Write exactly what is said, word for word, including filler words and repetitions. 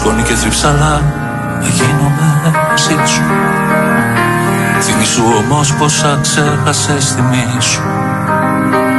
σκόνη και θρυψαλά θα γίνομαι μαζί σου. Θυμήσου όμως πως ξέχασες, θυμήσου